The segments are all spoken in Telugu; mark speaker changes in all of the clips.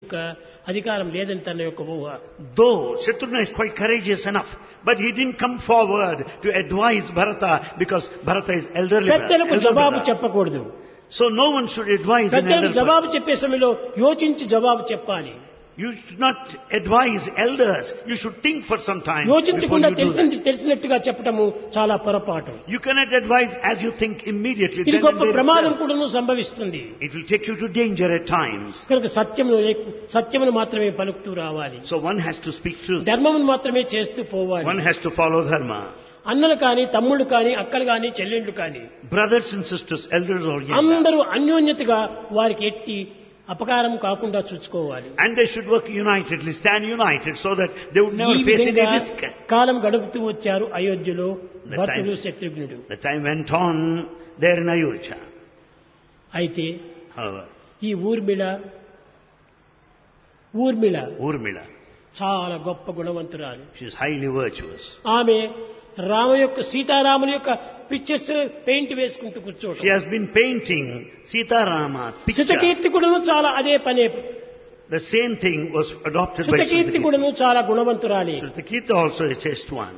Speaker 1: అధికారం లేదని తన యొక్క ఊహ.
Speaker 2: Though Shatrughna is quite courageous enough, but he didn't come forward to advise Bharata because Bharata is elderly
Speaker 1: పెద్దలకు జవాబు
Speaker 2: brother.
Speaker 1: చెప్పకూడదు.
Speaker 2: So no one should advise an
Speaker 1: పెద్దలకు
Speaker 2: elder
Speaker 1: జవాబు
Speaker 2: person.
Speaker 1: చెప్పే సమయంలో యోచించి జవాబు చెప్పాలి.
Speaker 2: You should not advise elders. You should think for some time before
Speaker 1: యోచించకుండా
Speaker 2: you do that.
Speaker 1: తెలిసినట్టుగా చెప్పటము చాలా పొరపాటు.
Speaker 2: You cannot advise as you think immediately.
Speaker 1: ఇది
Speaker 2: Then and
Speaker 1: గొప్ప
Speaker 2: there
Speaker 1: ప్రమాదం
Speaker 2: itself.
Speaker 1: కూడాను సంభవిస్తుంది.
Speaker 2: It will take you to danger at times.
Speaker 1: కనుక సత్యమును మాత్రమే పలుకుతూ రావాలి.
Speaker 2: So one has to speak truth.
Speaker 1: ధర్మమును మాత్రమే చేస్తూ పోవాలి.
Speaker 2: One has to follow dharma.
Speaker 1: అన్నలు కానీ తమ్ముళ్ళు కానీ అక్కలు కానీ చెల్లెళ్ళు కానీ
Speaker 2: Brothers and sisters, elders or younger.
Speaker 1: అందరూ అన్యోన్యతగా వారికి ఎట్టి అపకారం కాకుండా చూసుకోవాలి.
Speaker 2: And they should work unitedly, stand united so that they would never
Speaker 1: ఈ
Speaker 2: face any
Speaker 1: విధంగా
Speaker 2: risk.
Speaker 1: కాలం గడుపుతూ వచ్చారు అయోధ్యలో
Speaker 2: The
Speaker 1: భరతుడు
Speaker 2: time-
Speaker 1: Shatrughnudu.
Speaker 2: The time went on there in Ayodhya.
Speaker 1: అయితే
Speaker 2: However,
Speaker 1: ఈ ఊర్మిళ
Speaker 2: Urmila,
Speaker 1: చాలా గొప్ప గుణవంతురాలు.
Speaker 2: she is highly virtuous.
Speaker 1: ఆమె రామ యొక్క సీతారాముల యొక్క పిక్చర్స్ పెయింట్ వేసుకుంటూ
Speaker 2: She
Speaker 1: కూర్చోవడం.
Speaker 2: has been painting Sita Rama's picture.
Speaker 1: శతకీర్తి కూడాను చాలా అదే పనే.
Speaker 2: The same thing was adopted by
Speaker 1: శతకీర్తి
Speaker 2: Sritakirti.
Speaker 1: కూడాను చాలా గుణవంతురాలి.
Speaker 2: Sritakirti also a chaste one.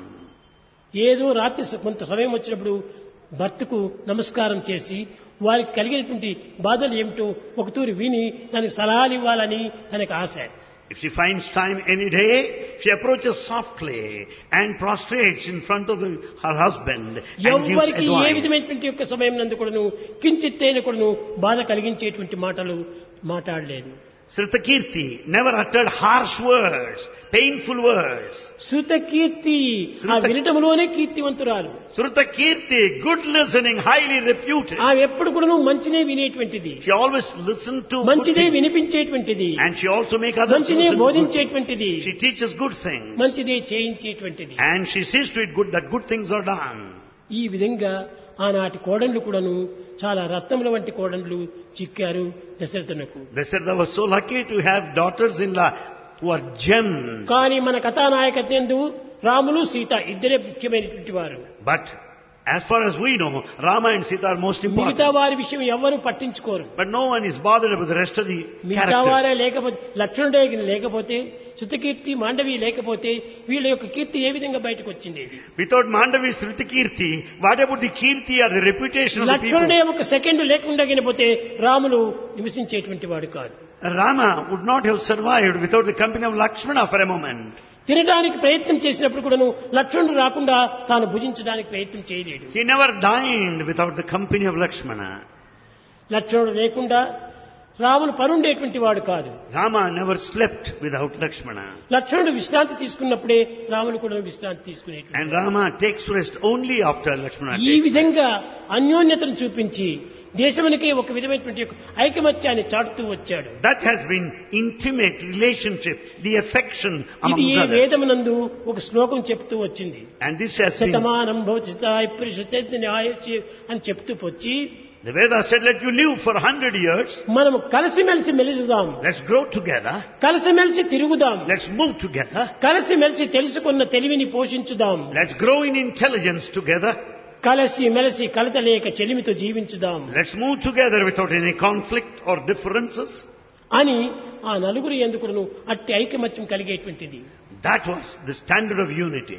Speaker 1: ఏదో రాత్రి కొంత సమయం వచ్చినప్పుడు భర్తకు నమస్కారం చేసి వారికి కలిగినటువంటి బాధలు ఏమిటో ఒకతూరి విని దానికి సలహాలు ఇవ్వాలని తనకు ఆశ.
Speaker 2: If she finds time any day, she approaches softly and prostrates in front of her husband and gives
Speaker 1: ఎవరికి ఏ
Speaker 2: advice.
Speaker 1: విధమైనటువంటి యొక్క సమయం నందు కూడాను కించిత్తైన కూడాను బాధ కలిగించేటువంటి మాటలు మాట్లాడలేదు.
Speaker 2: Sritakirti never uttered harsh words, painful words.
Speaker 1: Shrutakirti ఆ వినటంలోనే కీర్తివంతురాలు.
Speaker 2: Sritakirti, good listening, highly reputed.
Speaker 1: ఆ ఎప్పుడు కూడాను మంచినే వినేటువంటిది,
Speaker 2: She always listened to good
Speaker 1: మంచినే
Speaker 2: things.
Speaker 1: వినిపించేటువంటిది,
Speaker 2: And she also makes others
Speaker 1: మంచినే
Speaker 2: listen to good things.
Speaker 1: బోధించేటువంటిది,
Speaker 2: She teaches good things.
Speaker 1: మంచిదే చేయించేటువంటిది.
Speaker 2: And she sees to it good that good things are done.
Speaker 1: ఈ విధంగా ఆనాటి కోడళ్ళు కూడాను చాలా రత్నముల వంటి కోడళ్ళు చిక్కారు దశరథునకు.
Speaker 2: Dasharatha was so lucky to have daughters-in-law who are gems.
Speaker 1: కానీ మన కథానాయకత్వందు రాములు సీత ఇద్దరే ముఖ్యమైనటువంటి వారు.
Speaker 2: But as far as we know, Rama and Sita are most
Speaker 1: మిగతా
Speaker 2: important.
Speaker 1: వారి విషయం ఎవ్వరూ పట్టించుకోరు.
Speaker 2: But no one is bothered about the rest of the
Speaker 1: మిగతా వారే
Speaker 2: characters.
Speaker 1: లేకపోతే లక్ష్మణుడే లేకపోతే శృతకీర్తి మాండవి లేకపోతే వీళ్ళ యొక్క కీర్తి ఏ విధంగా బయటకు వచ్చింది?
Speaker 2: Without Mandavi Sritakirti, what about the Kirti or the reputation of the
Speaker 1: లక్ష్మణుడే
Speaker 2: people?
Speaker 1: ఒక సెకండ్ లేకుండా పోతే రాములు నివసించేటువంటి వాడు కాదు.
Speaker 2: Rama would not have survived without the company of Lakshmana for a moment.
Speaker 1: తినడానికి ప్రయత్నం చేసినప్పుడు కూడాను లక్ష్మణుడు రాకుండా తాను భుజించడానికి ప్రయత్నం చేయలేడు.
Speaker 2: He never dined without the company of Lakshmana.
Speaker 1: లక్ష్మణుడు లేకుండా రాముడు పరుండేటువంటి వాడు కాదు.
Speaker 2: Rama never slept without Lakshmana.
Speaker 1: లక్ష్మణుడు విశ్రాంతి తీసుకున్నప్పుడే రాముడు కూడా విశ్రాంతి తీసుకునేటువంటి.
Speaker 2: And Rama takes rest only after Lakshmana
Speaker 1: ఈ
Speaker 2: takes rest.
Speaker 1: విధంగా అన్యోన్యతను చూపించి దేశమునికే ఒక విధమైనటువంటి ఐకమత్యాన్ని చాటుతూ వచ్చాడు.
Speaker 2: That has been intimate relationship, the affection among
Speaker 1: ఇది ఈ
Speaker 2: brothers.
Speaker 1: వేదమునందు ఒక శ్లోకం చెప్తూ వచ్చింది.
Speaker 2: And this has been,
Speaker 1: Shatamanam Bhavati శతాయ పురుష చైతన్య ఆయుష్య అని చెప్తూ వచ్చి
Speaker 2: the Vedas said, let you live for 100 years.
Speaker 1: మనము కలిసిమెలిసి మెలుగుదాం,
Speaker 2: Let's grow together.
Speaker 1: కలిసిమెలిసి తిరుగుదాం,
Speaker 2: Let's move together.
Speaker 1: కలిసిమెలిసి తెలుసుకున్న తెలివిని పోషించుదాం,
Speaker 2: Let's grow in intelligence together.
Speaker 1: కలిసి మెలిసి కలతలేక చెలిమితో జీవించుదాం
Speaker 2: Let's move together without any conflict or differences.
Speaker 1: అని ఆ నలుగురు ఎందుకును అట్టి ఐకమత్యం కలిగేటువంటిది.
Speaker 2: That was the standard of unity.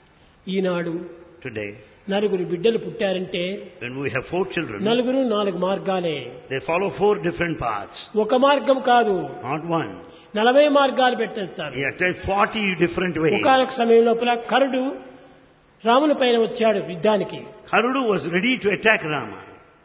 Speaker 1: Eenadu
Speaker 2: Today,
Speaker 1: నలుగురు బిడ్డలు పుట్టారంటే
Speaker 2: when we have 4 children,
Speaker 1: నలుగురు 4 మార్గాలే.
Speaker 2: they follow 4 different paths.
Speaker 1: ఒక మార్గం కాదు,
Speaker 2: Not one.
Speaker 1: 40 మార్గాలు పెట్టేస్తారు.
Speaker 2: He had 40 different ways.
Speaker 1: ఒకనొక సమయం లోపల కరుడు రాముని పైన వచ్చాడు యుద్ధానికి.
Speaker 2: Karudu was ready to attack Rama.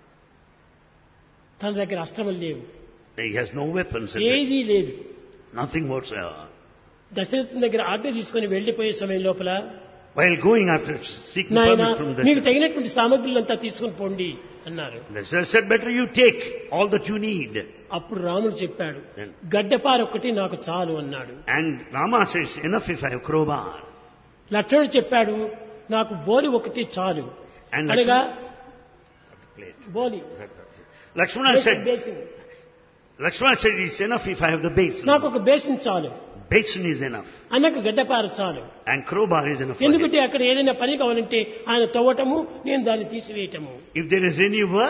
Speaker 1: తన దగ్గర అస్త్రములు లేవు,
Speaker 2: He has no weapons.
Speaker 1: ఏదీ లేదు.
Speaker 2: Nothing whatsoever.
Speaker 1: దశరథుని దగ్గర ఆజ్ఞ తీసుకుని వెళ్లిపోయే సమయం లోపల
Speaker 2: While going after seeking
Speaker 1: నాయన
Speaker 2: permission from
Speaker 1: మీకు
Speaker 2: Dasharatha,
Speaker 1: తగినటువంటి సామగ్రులంతా తీసుకుని పోండి అన్నారు.
Speaker 2: Dasharatha said, better you take all that you need.
Speaker 1: అప్పుడు రాముడు చెప్పాడు,
Speaker 2: Then-
Speaker 1: గడ్డపార ఒక్కటి నాకు చాలు అన్నాడు.
Speaker 2: And Rama says, enough if I have crowbar.
Speaker 1: లక్ష్మణుడు చెప్పాడు, నాకు బోలి ఒకటి చాలు.
Speaker 2: And
Speaker 1: అనగా
Speaker 2: Plate.
Speaker 1: Boli
Speaker 2: Lakshmana said,
Speaker 1: basin,
Speaker 2: it's enough if I have the basin.
Speaker 1: నాకు ఒక బేసిన్ చాలు,
Speaker 2: Basin is enough.
Speaker 1: అన్నకు గడ్డపార చాలు.
Speaker 2: And crowbar is enough for him.
Speaker 1: ఎందుకంటే అక్కడ ఏదైనా పని కావాలంటే ఆయన తవ్వటము, నేను దాన్ని తీసివేయటము.
Speaker 2: If there is any work,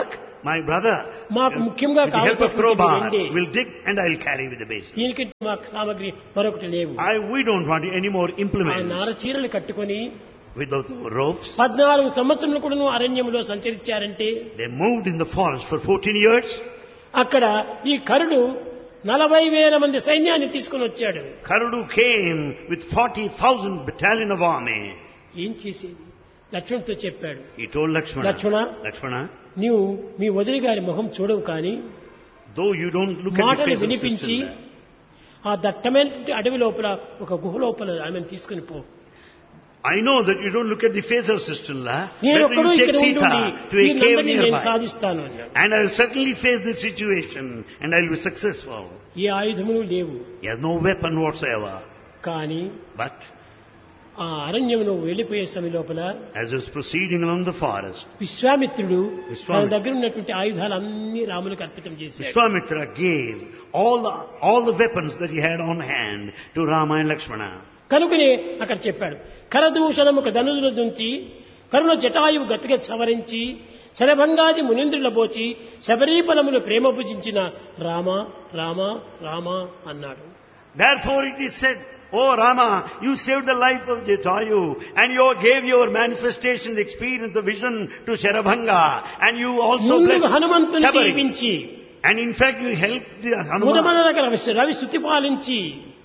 Speaker 2: My brother,
Speaker 1: మాకు ముఖ్యంగా
Speaker 2: with the help of
Speaker 1: కావాల్సినటువంటి
Speaker 2: crowbar,
Speaker 1: రెండే.
Speaker 2: will dig and I'll carry with the basin.
Speaker 1: దీనికంటే మాకు సామగ్రి మరొకటి లేవు.
Speaker 2: We don't want any more
Speaker 1: ఆ
Speaker 2: implements.
Speaker 1: నార చీరలు కట్టుకొని
Speaker 2: Without ropes.
Speaker 1: 14 సంవత్సరములు కూడా అరణ్యంలో సంచరించారంటే
Speaker 2: They moved in the forest for 14 years.
Speaker 1: అక్కడ ఈ కరుడు 40,000 మంది సైన్యాన్ని తీసుకుని వచ్చాడు.
Speaker 2: Karudu came with 40,000 battalion of army.
Speaker 1: ఏం చేసేది? లక్ష్మణుడితో చెప్పాడు,
Speaker 2: He told Lakshmana,
Speaker 1: Lakshmana, నీవు మీ వదిలి గారి ముఖం చూడవు కానీ
Speaker 2: though you don't look at the
Speaker 1: మాటలు
Speaker 2: face of
Speaker 1: వినిపించి
Speaker 2: sister,
Speaker 1: ఆ దట్టమైన అడవి లోపల ఒక గుహ లోపల ఆమెను తీసుకుని పో.
Speaker 2: I know that you don't look at the face of sister-in-law,
Speaker 1: నేను
Speaker 2: but
Speaker 1: ఒక్కడు
Speaker 2: you take
Speaker 1: ఇక్కడ ఉండి
Speaker 2: Sita to a cave
Speaker 1: నేను
Speaker 2: nearby.
Speaker 1: సాధిస్తాను అన్నాడు.
Speaker 2: And I'll certainly face this situation and I'll be successful.
Speaker 1: ఏ ఆయుధములు లేవు.
Speaker 2: He has no weapon whatsoever.
Speaker 1: కానీ
Speaker 2: But
Speaker 1: ఆ అరణ్యంలో వెళ్ళిపోయే సమయం లోపల
Speaker 2: as he was proceeding along the forest,
Speaker 1: విశ్వామిత్రుడు తన
Speaker 2: విశ్వామిత్రుడు
Speaker 1: దగ్గర ఉన్నటువంటి ఆయుధాలన్నీ రాములకు అర్పితం చేశాడు.
Speaker 2: Vishwamitra gave all the weapons that he had on hand to Rama and Lakshmana.
Speaker 1: కనుకనే అక్కడ చెప్పాడు, కరదూషణముకు ధనుజుల నుంచి కరుణ జటాయువు గతిగా సవరించి శరభంగాది మునింద్రుల బోచి శబరీఫలములు ప్రేమ భుజించిన రామ రామ రామ అన్నాడు.
Speaker 2: Therefore it is said, "O Rama, you saved the life of Jatayu and you gave your manifestation, the experience, the vision to Sharabhanga and you also
Speaker 1: ముందు
Speaker 2: blessed
Speaker 1: హనుమంతుని
Speaker 2: Shabari.
Speaker 1: దీవించి
Speaker 2: And in fact you helped the Hanuman.
Speaker 1: ముదమన Ravi స్తుతి పాలించి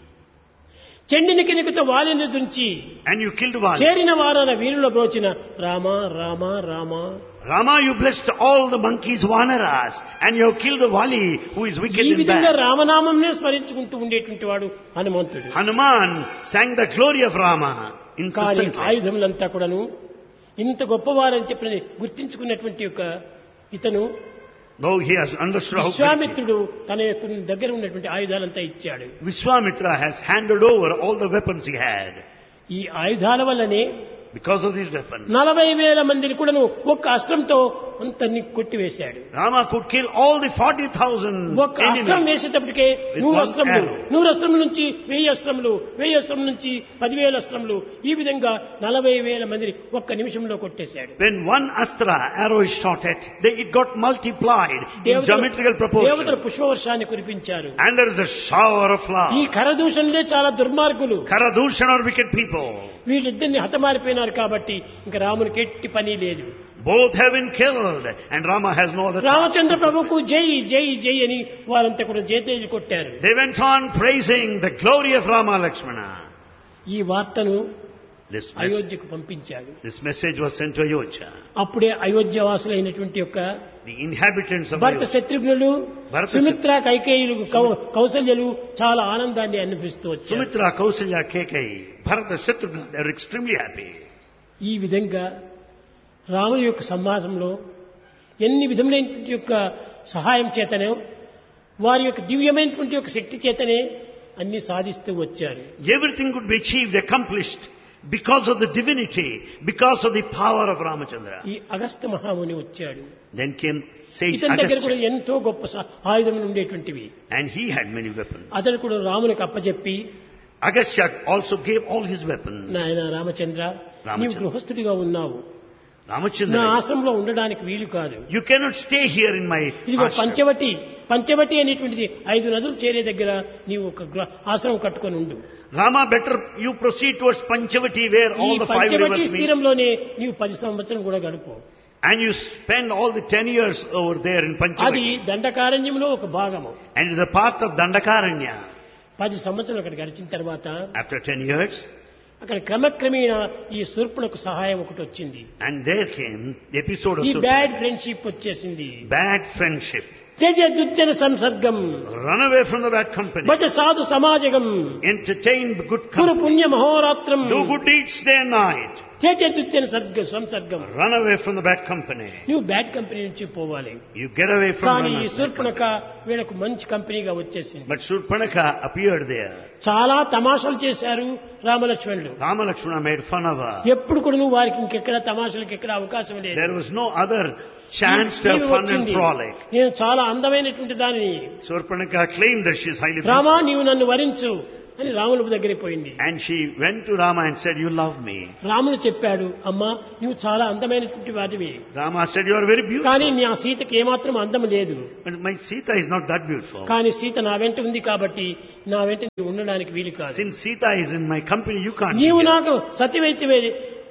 Speaker 1: చెండిని కినికితో వాలిని దుంచి
Speaker 2: And you killed Vali.
Speaker 1: చేరిన వారన వీరుల బ్రోచిన Rama Rama Rama.
Speaker 2: Rama, you blessed all the monkeys, Vanaras, and you have killed the Vali who is wicked
Speaker 1: ఈ
Speaker 2: and
Speaker 1: విధంగా
Speaker 2: bad.
Speaker 1: రామనామంనే స్మరించుకుంటూ ఉండేటువంటి వాడు హనుమంతుడు.
Speaker 2: Hanuman sang the glory of Rama
Speaker 1: కానీ
Speaker 2: incessantly.
Speaker 1: ఆయుధములంతా కూడాను ఇంత గొప్పవారని చెప్పిన గుర్తించుకున్నటువంటి ఒక ఇతను
Speaker 2: Though he has understood how great he is.
Speaker 1: విశ్వామిత్రుడు తన యొక్క దగ్గర ఉన్నటువంటి ఆయుధాలంతా ఇచ్చాడు.
Speaker 2: Vishwamitra has handed over all the weapons he had.
Speaker 1: ఈ ఆయుధాల వల్లనే
Speaker 2: Because of these weapons,
Speaker 1: 40,000 మందిని కూడాను ఒక్క అస్త్రంతో అంతన్ని కొట్టివేశాడు.
Speaker 2: Rama could kill all the 40,000
Speaker 1: ఒక్క అస్త్రం
Speaker 2: enemies.
Speaker 1: వేసేటప్పటికే
Speaker 2: With
Speaker 1: 100
Speaker 2: one
Speaker 1: అస్త్రములు,
Speaker 2: arrow.
Speaker 1: 100 అస్త్రముల నుంచి 1000 అస్త్రములు, 1000 అస్త్రముల నుంచి 10,000 అస్త్రములు, ఈ విధంగా 40,000 మందిని ఒక్క నిమిషంలో కొట్టేశాడు.
Speaker 2: When one astra arrow is shot at, it got multiplied in geometrical
Speaker 1: దేవతలు
Speaker 2: proportion.
Speaker 1: పుష్పవర్షాన్ని కురిపించారు.
Speaker 2: And there is a shower of
Speaker 1: ఈ
Speaker 2: flowers.
Speaker 1: కరదూషణలే చాలా దుర్మార్గులు.
Speaker 2: Karadushan are wicked people.
Speaker 1: వీళ్ళిద్దరిని హతమారిపోయినారు కాబట్టి ఇంకా రామునికి ఎట్టి పని లేదు.
Speaker 2: Both have been killed and Rama has no other task.
Speaker 1: Ramachandra ప్రభుకు జై జై జై అని వారంతా కూడా జయతేజి కొట్టారు.
Speaker 2: They went on praising the glory of Rama Lakshmana.
Speaker 1: ఈ వార్తను
Speaker 2: This
Speaker 1: అయోధ్యకు పంపించాడు.
Speaker 2: message was sent to Ayodhya.
Speaker 1: అప్పుడే అయోధ్య వాసులైనటువంటి యొక్క
Speaker 2: The inhabitants of
Speaker 1: Bharata
Speaker 2: Ayodhya,
Speaker 1: శత్రుఘ్నులు,
Speaker 2: భరత
Speaker 1: సుమిత్ర, కైకేయులు, కౌసల్యలు చాలా ఆనందాన్ని అనిపిస్తూ వచ్చారు.
Speaker 2: Sumitra, Kausalya, Kekai, Bharata, Shatrugna, they are extremely happy.
Speaker 1: ఈ విధంగా రాముని యొక్క సమాజంలో ఎన్ని విధములైనటువంటి యొక్క సహాయం చేతనే వారి యొక్క దివ్యమైనటువంటి యొక్క శక్తి చేతనే అన్ని సాధిస్తూ వచ్చారు.
Speaker 2: Everything could be achieved, accomplished because of the divinity, because of the power of Ramachandra.
Speaker 1: ఈ అగస్త్య మహాముని వచ్చాడు.
Speaker 2: Then came sage
Speaker 1: ఇతని దగ్గర కూడా
Speaker 2: Agastya,
Speaker 1: ఎంతో గొప్ప ఆయుధములు ఉండేటువంటివి.
Speaker 2: and he had many weapons.
Speaker 1: అతడు కూడా రామునికి అప్పచెప్పి,
Speaker 2: Agastya also gave all his weapons.
Speaker 1: నాయన రామచంద్ర, నీవు గృహస్థుడిగా ఉన్నావు, నా
Speaker 2: Ramachandra,
Speaker 1: ఆశ్రమంలో ఉండడానికి వీలు కాదు.
Speaker 2: you cannot stay here in my
Speaker 1: ఇదిగో
Speaker 2: ashram.
Speaker 1: పంచవటి అనేటువంటిది 5 నదులు చేరే దగ్గర నీవు ఒక ఆశ్రమం కట్టుకొని ఉండు.
Speaker 2: Rama, better you proceed towards Panchavati where
Speaker 1: ఈ
Speaker 2: all the 5
Speaker 1: Panchavati
Speaker 2: rivers meet.
Speaker 1: స్థిరంలోనే నీవు 10 సంవత్సరం కూడా గడుపు.
Speaker 2: And you spend all the 10 years over there in
Speaker 1: అది
Speaker 2: Panchavati.
Speaker 1: దండకారణ్యంలో ఒక భాగము.
Speaker 2: And it is a part of Dandakaranya.
Speaker 1: 10 సంవత్సరాలు అక్కడ గడిచిన తర్వాత
Speaker 2: After 10 years,
Speaker 1: అక్కడ క్రమక్రమేణా ఈ శూర్పణకు సహాయం ఒకటి వచ్చింది.
Speaker 2: and there came the episode of
Speaker 1: ఈ
Speaker 2: Surpa.
Speaker 1: బ్యాడ్ ఫ్రెండ్షిప్ వచ్చేసింది.
Speaker 2: Bad friendship.
Speaker 1: త్యజ దుర్జన సంసర్గం
Speaker 2: Run away from the bad company.
Speaker 1: భజ సాధు సమాజగం
Speaker 2: Entertain good
Speaker 1: కురు
Speaker 2: company.
Speaker 1: పుణ్య మహోరాత్రం
Speaker 2: Do good deeds day and night.
Speaker 1: త్యజ దుర్జన సంసర్గం.
Speaker 2: Run away from the bad company.
Speaker 1: నువ్వు బ్యాడ్ కంపెనీ నుంచి పోవాలి.
Speaker 2: You get away from
Speaker 1: కానీ ఈ
Speaker 2: the bad
Speaker 1: శూర్పణక
Speaker 2: company.
Speaker 1: వీళ్ళకు మంచి కంపెనీగా వచ్చేసింది.
Speaker 2: But Surpanaka appeared there.
Speaker 1: చాలా తమాషాలు చేశారు రామలక్ష్మణులు.
Speaker 2: Rama Lakshmana made fun of her.
Speaker 1: ఎప్పుడు కూడా నువ్వు వారికి ఇంకెక్కడ తమాషాలకు ఎక్కడ అవకాశం లేదు.
Speaker 2: There was no other chance to have
Speaker 1: నీవు
Speaker 2: fun and
Speaker 1: వచ్చింది.
Speaker 2: frolic.
Speaker 1: నేను చాలా అందమైనటువంటి దానిని,
Speaker 2: Surpanaka claimed that she is highly
Speaker 1: Rama
Speaker 2: beautiful.
Speaker 1: నీవు నన్ను వరించు అని రాముని దగ్గరికి పోయింది.
Speaker 2: And she went to Rama and said, you love me.
Speaker 1: రాముడు చెప్పాడు, అమ్మా నువ్వు చాలా అందమైనటువంటి వాడివి,
Speaker 2: Rama said, you are very
Speaker 1: కానీ
Speaker 2: beautiful.
Speaker 1: నా సీతకి ఏమాత్రం అందం లేదు,
Speaker 2: But my Sita is not that beautiful.
Speaker 1: కానీ సీత నా వెంట ఉంది కాబట్టి నా వెంట నీవు ఉండడానికి వీలు కాదు.
Speaker 2: Since Sita is in my company, you can't be
Speaker 1: నీవు
Speaker 2: here.
Speaker 1: నాకు సతివైతే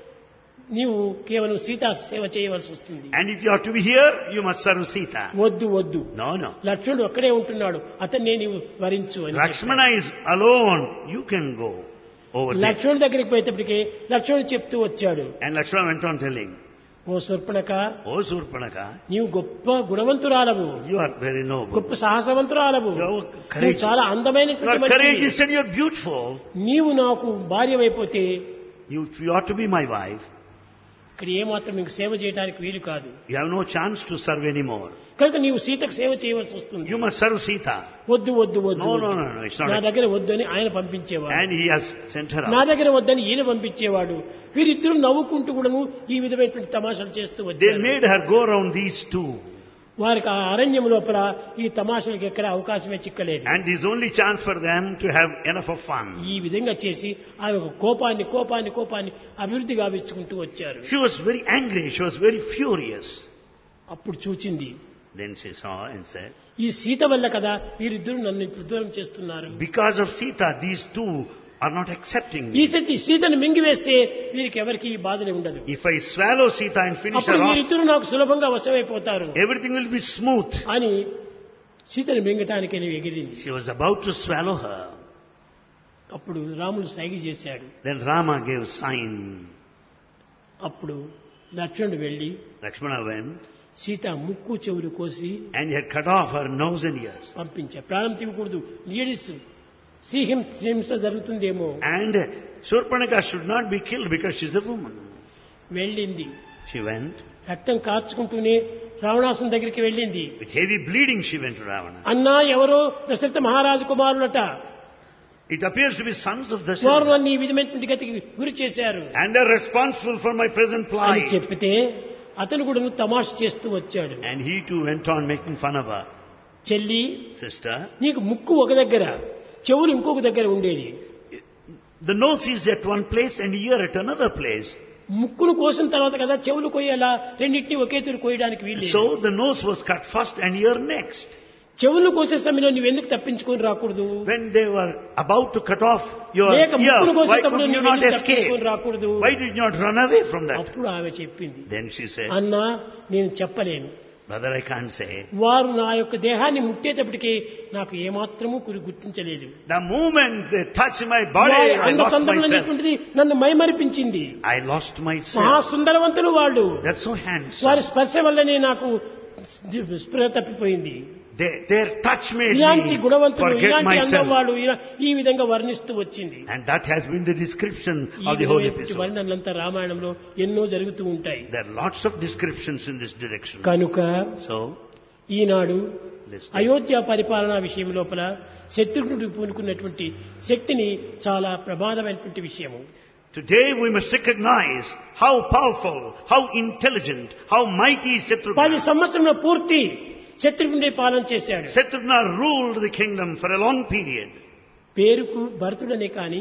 Speaker 1: నీవు కేవలం సీతా సేవ చేయవలసి వస్తుంది.
Speaker 2: And if you are to be here, you must serve Sita.
Speaker 1: వద్దు వద్దు,
Speaker 2: No, no.
Speaker 1: లక్ష్మణుడు అక్కడే ఉంటున్నాడు, అతన్నే నీవు వరించు అని
Speaker 2: Lakshmana is alone. You can go over there.
Speaker 1: లక్ష్మణుడి దగ్గరికి పోయేటప్పటికి లక్ష్మణుడు చెప్తూ వచ్చాడు,
Speaker 2: And Lakshmana went on telling,
Speaker 1: oh Shurpanakha,
Speaker 2: oh Surpanaka,
Speaker 1: నీవు గొప్ప గుణవంతురాలవు,
Speaker 2: you are very noble.
Speaker 1: గొప్ప సాహసవంతురాలవు,
Speaker 2: You are
Speaker 1: నువ్వు
Speaker 2: courageous.
Speaker 1: చాలా
Speaker 2: You
Speaker 1: అందమైనటువంటి
Speaker 2: are
Speaker 1: మనిషివి.
Speaker 2: courageous and you are beautiful.
Speaker 1: నీవు నాకు భార్యవైపోతే
Speaker 2: You ought to be my wife.
Speaker 1: ఇక్కడ ఏమాత్రం నీకు సేవ చేయడానికి వీలు కాదు,
Speaker 2: You have no chance to serve anymore.
Speaker 1: కనుక నీవు సీతకు సేవ చేయవలసి వస్తుంది.
Speaker 2: You must serve Sita.
Speaker 1: వద్దు వద్దు వద్దు,
Speaker 2: No, no, no, no. It's
Speaker 1: నా
Speaker 2: not.
Speaker 1: దగ్గర వద్దు అని ఆయన పంపించేవాడు,
Speaker 2: And he has sent her
Speaker 1: నా
Speaker 2: out.
Speaker 1: దగ్గర వద్దని ఈయన పంపించేవాడు. వీరిద్దరూ నవ్వుకుంటూ కూడాను ఈ విధమైనటువంటి తమాషాలు చేస్తూ
Speaker 2: They
Speaker 1: వచ్చారు.
Speaker 2: made her go around these two.
Speaker 1: వారికి ఆ అరణ్యం లోపల ఈ తమాషాలకు ఎక్కడ అవకాశమే చిక్కలేదు.
Speaker 2: And this is only chance for them to have enough of fun.
Speaker 1: ఈ విధంగా చేసి ఆమె ఒక కోపాన్ని కోపాన్ని కోపాన్ని అభివృద్ధి గావించుకుంటూ వచ్చారు.
Speaker 2: She was very angry. She was very furious.
Speaker 1: అప్పుడు చూచింది,
Speaker 2: Then she saw and said,
Speaker 1: ఈ సీత వల్ల కదా వీరిద్దరూ నన్ను ఇప్పుడు దూరం చేస్తున్నారు.
Speaker 2: because of Sita, these two are not accepting
Speaker 1: ఈ
Speaker 2: me.
Speaker 1: సీతను మింగివేస్తే వీరికి ఎవరికి ఈ బాధనే ఉండదు.
Speaker 2: If I swallow Sita and finish
Speaker 1: అప్పుడు
Speaker 2: her off,
Speaker 1: వీరిద్దరూ నాకు సులభంగా వశమైపోతారు
Speaker 2: everything will be smooth.
Speaker 1: అని సీతను మింగటానికి ఎగిరింది.
Speaker 2: She was about to swallow her.
Speaker 1: అప్పుడు రాముడు సైగ చేశాడు.
Speaker 2: Then Rama gave sign.
Speaker 1: అప్పుడు లక్ష్మణుడు వెళ్లి
Speaker 2: Lakshmana went
Speaker 1: సీత ముక్కు చెవులు కోసి
Speaker 2: and he had cut off her nose and ears.
Speaker 1: పంపించా. ప్రాణం తీయకూడదు, లేడీస్ హింస జరుగుతుందేమో.
Speaker 2: And Surpanaka should not be killed because she's a woman.
Speaker 1: వెళ్ళింది,
Speaker 2: She went.
Speaker 1: రక్తం కార్చుకుంటూనే రావణాసుని దగ్గరికి వెళ్ళింది.
Speaker 2: With heavy bleeding she went to Ravana.
Speaker 1: అన్నా ఎవరో దశరథ మహారాజు కుమారులట,
Speaker 2: It appears to be sons of
Speaker 1: వారు
Speaker 2: Dasharatha.
Speaker 1: నన్ను ఈ విధమైనటువంటి గతికి గురి చేశారు
Speaker 2: And they're responsible for my present
Speaker 1: అని
Speaker 2: plight.
Speaker 1: చెప్పితే అతను కూడా తమాష చేస్తూ వచ్చాడు.
Speaker 2: And he too went on making fun of her.
Speaker 1: చెల్లి,
Speaker 2: Sister,
Speaker 1: నీకు ముక్కు ఒక దగ్గర, చెవులు ఇంకొక దగ్గర ఉండేది.
Speaker 2: the nose is at one place and ear at another place.
Speaker 1: ముక్కును కోసిన తర్వాత కదా చెవులు కొయ్యాలా, రెండింటినీ ఒకే తీరు కోయడానికి వీలు.
Speaker 2: So the nose was cut first and ear next.
Speaker 1: చెవులు కోసే సమయంలో నువ్వు ఎందుకు తప్పించుకొని రాకూడదు?
Speaker 2: When they were about to cut off your
Speaker 1: లేక
Speaker 2: ear,
Speaker 1: ముక్కును
Speaker 2: why
Speaker 1: కోసేటప్పుడు
Speaker 2: could you
Speaker 1: నువ్వు
Speaker 2: not
Speaker 1: ఎందుకు
Speaker 2: escape?
Speaker 1: తప్పించుకొని రాకూడదు?
Speaker 2: Why did you not run away from that?
Speaker 1: అప్పుడు ఆమె చెప్పింది,
Speaker 2: Then she said,
Speaker 1: అన్నా నేను చెప్పలేను,
Speaker 2: brother, I can't say.
Speaker 1: వారు నా యొక్క దేహాన్ని ముట్టేటప్పటికి నాకు ఏమాత్రము గుర్తించలేదు.
Speaker 2: The moment they touched my body,
Speaker 1: వారి
Speaker 2: I lost myself.
Speaker 1: అందచందమైనటువంటిది నన్ను మైమరిపించింది.
Speaker 2: I lost myself.
Speaker 1: మహాసుందరవంతులు వాళ్ళు,
Speaker 2: That's so handsome.
Speaker 1: వారి స్పర్శ వల్లనే నాకు స్పృహ తప్పిపోయింది.
Speaker 2: Their touch made
Speaker 1: ఇలాంటి
Speaker 2: me
Speaker 1: గుణవంతులు,
Speaker 2: forget
Speaker 1: ఇలాంటి అందం
Speaker 2: myself.
Speaker 1: వాళ్ళు ఈ విధంగా వర్ణిస్తూ వచ్చింది.
Speaker 2: And that has been the description
Speaker 1: ఈ
Speaker 2: of the whole
Speaker 1: విధమైనటువంటి
Speaker 2: episode.
Speaker 1: వర్ణనలంతా రామాయణంలో ఎన్నో జరుగుతూ ఉంటాయి.
Speaker 2: There are lots of descriptions in this direction.
Speaker 1: కనుక
Speaker 2: So,
Speaker 1: Eenadu
Speaker 2: this day,
Speaker 1: Ayodhya పరిపాలనా విషయం లోపల శత్రుఘ్నుడు పూనుకున్నటువంటి శక్తిని చాలా ప్రమాదమైనటువంటి విషయము.
Speaker 2: today we must recognize how powerful, how intelligent, how mighty
Speaker 1: 10
Speaker 2: Shatrugna.
Speaker 1: సంవత్సరంలో పూర్తి శత్రుఘ్నుడే పాలన చేశాడు.
Speaker 2: Shatrugna ruled the kingdom for a long period.
Speaker 1: పేరుకు భరతుడనే కాని,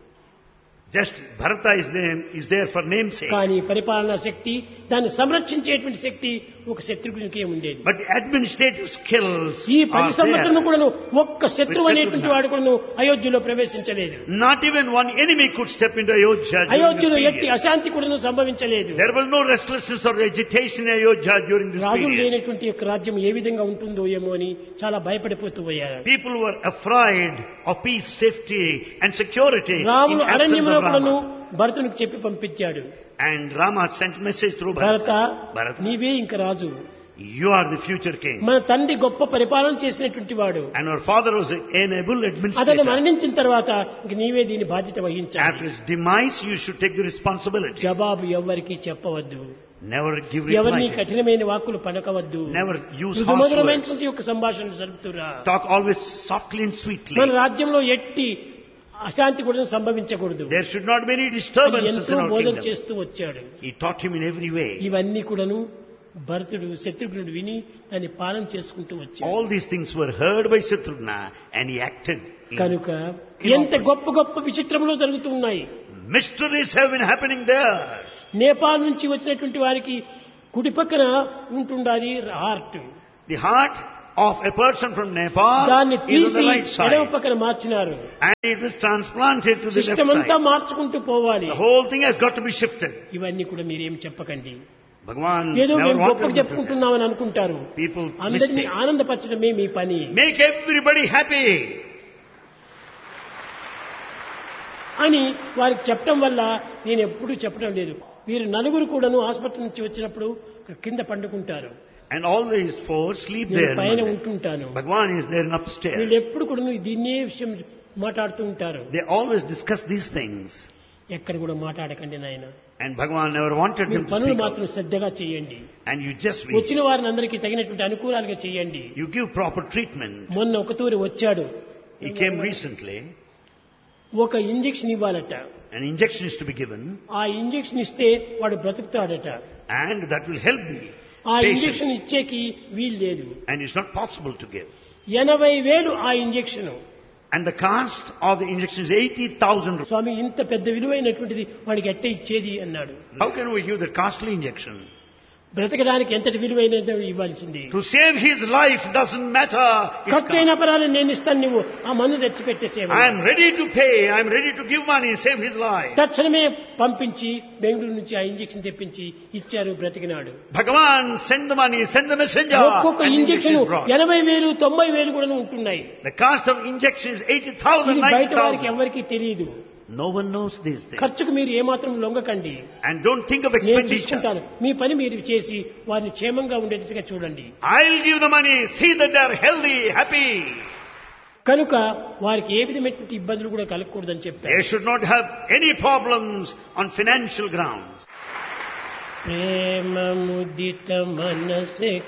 Speaker 2: Just Bharata is there for namesake.
Speaker 1: కానీ పరిపాలనా శక్తి, దాన్ని సంరక్షించేటువంటి శక్తి ఒక శత్రుఘ్నునికే ఉండేది.
Speaker 2: But the administrative skills
Speaker 1: ఈ
Speaker 2: are
Speaker 1: 10 సంవత్సరం
Speaker 2: there.
Speaker 1: కూడాను ఒక్క శత్రువు అనేటువంటి వాడు కూడాను అయోధ్యలో ప్రవేశించలేదు.
Speaker 2: Not even one enemy could step into Ayodhya during this
Speaker 1: అయోధ్యలో ఎట్టి
Speaker 2: period.
Speaker 1: అశాంతి కూడాను సంభవించలేదు.
Speaker 2: There was no restlessness or agitation in Ayodhya during this
Speaker 1: రాజులు
Speaker 2: period.
Speaker 1: లేనటువంటి యొక్క రాజ్యం ఏ విధంగా ఉంటుందో ఏమో అని చాలా భయపడిపోతూ పోయారు.
Speaker 2: People were afraid of peace, safety and security in
Speaker 1: రాముడు
Speaker 2: absence
Speaker 1: అరణ్యంలో
Speaker 2: of
Speaker 1: కూడాను
Speaker 2: Rama.
Speaker 1: భరతునికి చెప్పి పంపించాడు,
Speaker 2: And Rama sent message through
Speaker 1: Bharata,
Speaker 2: Bharata.
Speaker 1: నీవే ఇంక రాజు,
Speaker 2: You are the future king.
Speaker 1: మన తండ్రి గొప్ప పరిపాలన చేసినటువంటి వాడు,
Speaker 2: And our father was an able
Speaker 1: అతను
Speaker 2: administrator.
Speaker 1: మరణించిన తర్వాత ఇంక నీవే దీని బాధ్యత
Speaker 2: After
Speaker 1: వహించాలి.
Speaker 2: his demise, you should take the responsibility.
Speaker 1: జవాబు ఎవ్వరికి చెప్పవద్దు,
Speaker 2: Never give
Speaker 1: ఎవరిని
Speaker 2: reply.
Speaker 1: కఠినమైన వాక్కులు పలకవద్దు,
Speaker 2: Never use harsh words.
Speaker 1: మధురమైనటువంటి యొక్క సంభాషణలు జరుపుతురా.
Speaker 2: Talk always softly and sweetly.
Speaker 1: మన రాజ్యంలో ఎట్టి అశాంతి కూడా సంభవించకూడదు.
Speaker 2: There should not be any
Speaker 1: అని
Speaker 2: disturbances
Speaker 1: ఎంతో
Speaker 2: in our
Speaker 1: బోధన
Speaker 2: kingdom.
Speaker 1: చేస్తూ వచ్చాడు.
Speaker 2: He taught him in every way.
Speaker 1: ఇవన్నీ కూడాను భరతుడు శత్రుఘ్నుడు విని దాన్ని పాలన చేసుకుంటూ వచ్చాడు.
Speaker 2: All these things were heard by Shatrugna and he acted
Speaker 1: కనుక ఎంత గొప్ప గొప్ప విచిత్రములు జరుగుతున్నాయి.
Speaker 2: Mysteries have been happening there.
Speaker 1: Nepal నుంచి వచ్చినటువంటి వారికి కుడి పక్కన ఉంటుండాలి heart.
Speaker 2: The heart of a person from Nepal
Speaker 1: దాన్ని
Speaker 2: is on
Speaker 1: తీసి
Speaker 2: the right
Speaker 1: ఎడమ
Speaker 2: side.
Speaker 1: పక్కన మార్చినారు.
Speaker 2: And it is transplanted to the left
Speaker 1: system అంతా
Speaker 2: side.
Speaker 1: మార్చుకుంటూ పోవాలి.
Speaker 2: The whole thing has got to be shifted.
Speaker 1: ఇవన్నీ కూడా మీరేం చెప్పకండి.
Speaker 2: Bhagavan
Speaker 1: ఏదో
Speaker 2: never
Speaker 1: మేము
Speaker 2: wanted
Speaker 1: గొప్పగా
Speaker 2: to do that.
Speaker 1: చెప్పుకుంటున్నామని అనుకుంటారు.
Speaker 2: People
Speaker 1: అందరినీ
Speaker 2: mistake.
Speaker 1: ఆనందపరచడమే మీ పని
Speaker 2: Make everybody happy.
Speaker 1: అని వారికి చెప్పడం వల్ల నేను ఎప్పుడూ చెప్పడం లేదు. వీరు నలుగురు కూడాను ఆసుపత్రి నుంచి వచ్చినప్పుడు కింద పండుకుంటారు.
Speaker 2: And all these four sleep
Speaker 1: నేను
Speaker 2: there.
Speaker 1: పైన ఉంటుంటాను.
Speaker 2: Bhagavan is there in
Speaker 1: వీళ్ళు
Speaker 2: upstairs.
Speaker 1: ఎప్పుడు కూడా దీన్నే విషయం మాట్లాడుతూ ఉంటారు.
Speaker 2: They always discuss these things.
Speaker 1: ఎక్కడ కూడా మాట్లాడకండి నాయన.
Speaker 2: And Bhagavan never wanted
Speaker 1: మీరు
Speaker 2: them to
Speaker 1: పనులు
Speaker 2: speak
Speaker 1: మాత్రం
Speaker 2: out.
Speaker 1: శ్రద్ధగా చేయండి.
Speaker 2: And you just
Speaker 1: వచ్చిన వారిని అందరికీ తగినటువంటి అనుకూలాలుగా చేయండి.
Speaker 2: you give proper treatment.
Speaker 1: మొన్న ఒక తూరి వచ్చాడు.
Speaker 2: He came recently.
Speaker 1: ఒక injection ఇవ్వాలట.
Speaker 2: An injection is to be given.
Speaker 1: ఆ ఇంజెక్షన్ ఇస్తే వాడు బ్రతుకుతాడట.
Speaker 2: And that will help the
Speaker 1: ఆ
Speaker 2: patient.
Speaker 1: ఇంజెక్షన్ ఇచ్చేకి వీలు లేదు.
Speaker 2: And it's not possible to give.
Speaker 1: 80,000 ఆ injection.
Speaker 2: And the cost of the injection is 80,000 rupees.
Speaker 1: స్వామి ఇంత పెద్ద విలువైనటువంటిది వాడికి ఎట్ట ఇచ్చేది అన్నాడు.
Speaker 2: How can we give that costly injection?
Speaker 1: బ్రతకడానికి ఎంతటి విలువైనది ఇవ్వాల్సింది.
Speaker 2: To save his life doesn't matter. It's
Speaker 1: ఖర్చు అయిన పరాలు నేను ఇస్తాను, నువ్వు ఆ మందు తెచ్చి పెట్టేసేవ.
Speaker 2: I am ready to pay. I am ready to give money, save his life.
Speaker 1: తక్షణమే పంపించి బెంగళూరు నుంచి ఆ ఇంజెక్షన్ తెప్పించి ఇచ్చారు, బ్రతికినాడు.
Speaker 2: Bhagavan, send the money, send the messenger.
Speaker 1: ఒక్కొక్క
Speaker 2: And
Speaker 1: injection
Speaker 2: injection is brought.
Speaker 1: 80,000 90,000 కూడా ఉంటున్నాయి.
Speaker 2: The cost of injection is 80,000,
Speaker 1: ఇది బయట వారికి
Speaker 2: 90,000.
Speaker 1: ఎవరికి తెలియదు.
Speaker 2: No one knows these things.
Speaker 1: ఖర్చుకు మీరు ఏమాత్రం లొంగకండి.
Speaker 2: And don't think of
Speaker 1: నేను
Speaker 2: expenditure.
Speaker 1: చూసుకుంటాను, మీ పని మీరు చేసి వారిని క్షేమంగా ఉండేట్టుగా చూడండి.
Speaker 2: I'll give the money. See that they are healthy, happy.
Speaker 1: కనుక వారికి ఏ విధమైనటువంటి ఇబ్బందులు కూడా కలగకూడదని చెప్పారు.
Speaker 2: They should not have any problems on financial grounds.
Speaker 1: ప్రేమ ముదిత మనసే